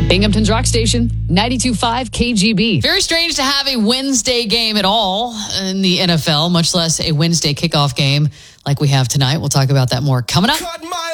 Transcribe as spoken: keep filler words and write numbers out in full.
Binghamton's Rock Station, ninety-two point five K G B. Very strange to have a Wednesday game at all in the N F L, much less a Wednesday kickoff game like we have tonight. We'll talk about that more coming up.